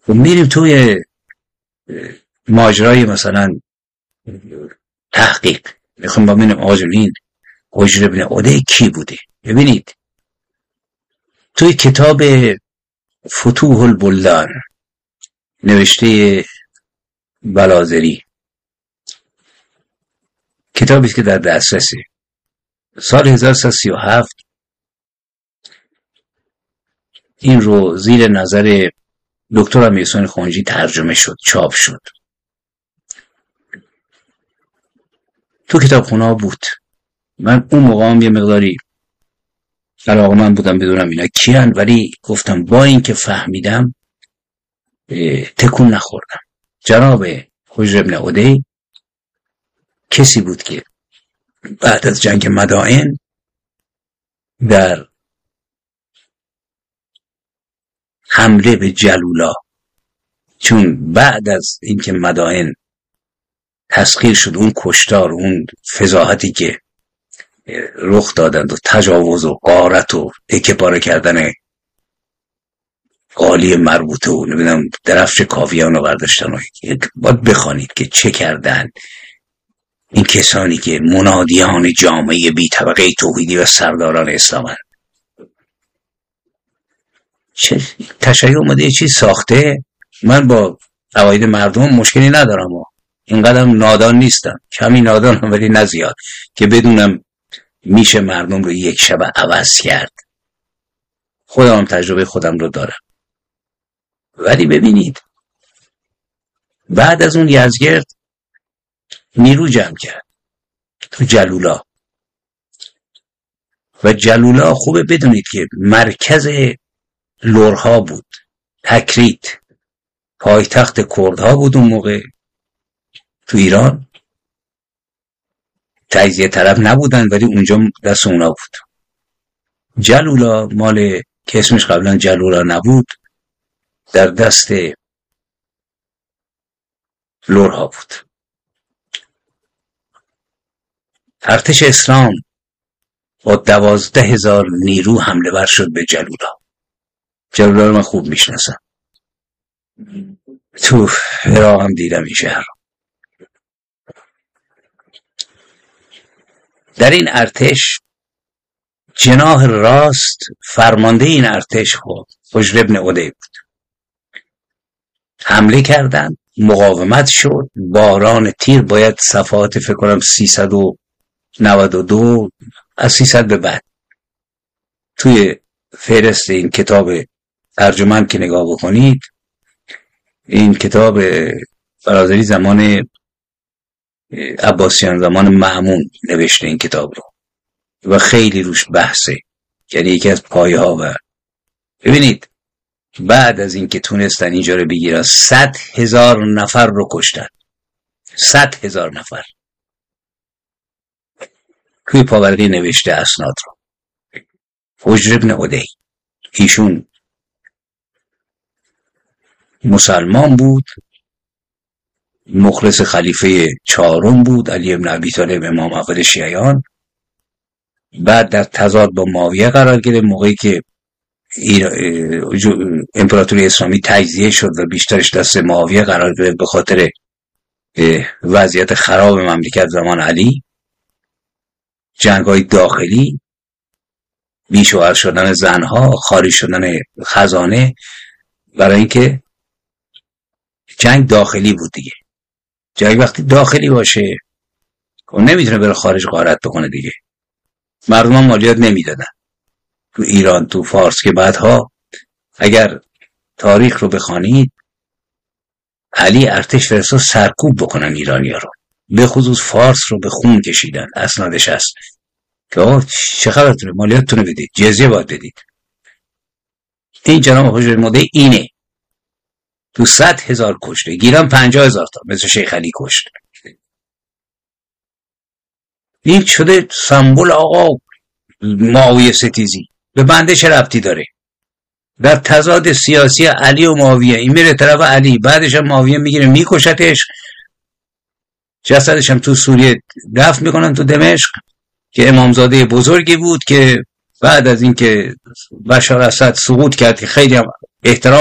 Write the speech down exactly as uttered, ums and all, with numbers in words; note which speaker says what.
Speaker 1: و میریم توی ماجرای مثلا تحقیق، میخوام ببینیم آقا جون این حجر ابن عدی کی بوده. ببینید توی کتاب فتوح البلدان نوشته بلازری، کتابی که در دسترسه، سال هزار و سیصد و سی و هفت این رو زیر نظر دکتر امیرحسین خونجی ترجمه شد، چاپ شد، تو کتابخونه ها بود. من اون موقع هم یه مقداری علاقه من بودم بدونم اینا کیان، ولی گفتم با این که فهمیدم تکون نخوردم. جناب حجر ابن عدی کسی بود که بعد از جنگ مدائن در حمله به جلولا، چون بعد از اینکه مدائن تسخیر شد، اون کشتار، اون فضاحتی که رخ دادند و تجاوز و غارت و تکه پاره کردن قالی مربوطه و نمیدونم درفش کاویان رو برداشتن، باید بخوانید که چه کردن این کسانی که منادیان جامعه بی طبقه توحیدی و سرداران اسلامن. چه تشیع اومده یه چیز ساخته. من با عقاید مردم مشکلی ندارم و اینقدر نادان نیستم، کمی نادانم ولی نه زیاد که بدونم میشه مردم رو یک شب عوض کرد. خودم هم تجربه خودم رو دارم. ولی ببینید بعد از اون یزدگرد نیرو جمع کرد تو جلولا، و جلولا خوبه بدونید که مرکز لرها بود، تکریت پایتخت کردها بود اون موقع تو ایران. تجزیه طلب نبودن ولی اونجا دست اونا بود. جلولا مال که اسمش قبلا جلولا نبود در دست لرها بود. ارتش اسلام با دوازده هزار نیرو حمله ور شد به جلولا. جلولا رو من خوب میشناسم، تو عراق هم دیدم این شهر. در این ارتش جناح راست فرمانده این ارتش حجر ابن عدی بود. حمله کردن، مقاومت شد، باران تیر، باید صفحات فکر کنم سیصد و نود و دو از سیصد به بعد توی فهرست این کتاب ترجمه که نگاه بکنید. این کتاب برادری زمان عباسیان، زمان مأمون نوشته این کتاب رو و خیلی روش بحثه، یعنی یکی از پایه ها. و ببینید بعد از این که تونستن اینجا رو بگیرن صد هزار نفر رو کشتن، صد هزار نفر. توی پاورقی نوشته اسناد رو. حجر ابن عدی ایشون مسلمان بود، مخلص خلیفه چهارم بود، علی ابن ابی طالب امام اول شیعیان. بعد در تضاد با معاویه قرار گرفت موقعی که امپراتوری اسلامی تجزیه شد و بیشترش دست معاویه قرار گرفت به خاطر وضعیت خراب مملکت زمان علی، جنگ‌های داخلی، بیشوهر شدن زنها، خارج شدن خزانه، برای اینکه جنگ داخلی بود دیگه. جنگ وقتی داخلی باشه نمیتونه بره خارج غارت بکنه دیگه. مردم هم مالیات نمیدادن تو ایران، تو فارس، که بعدها اگر تاریخ رو بخوانید علی ارتش فرستاد سرکوب بکنن ایرانی‌ها رو، به خصوص فارس رو به خون کشیدن. اسنادش هست که آقا چه خبرتونه، مالیاتتون بدید، جزیه باید بدید. این جناب حجر ابن عدی اینه. تو صد هزار کشته، گیرم پنجاه هزار تا مثل شیخ علی کشت. این شده سمبل آقا معاویه ستیزی. به بنده چه ربطی داره؟ در تضاد سیاسی علی و معاویه، این میره طرف علی، بعدش هم معاویه میگیره میکشتش، جسدش هم تو سوریه دفن میکنن تو دمشق، که امامزاده بزرگی بود که بعد از اینکه بشار اسد سقوط کرد که خیلی هم احترام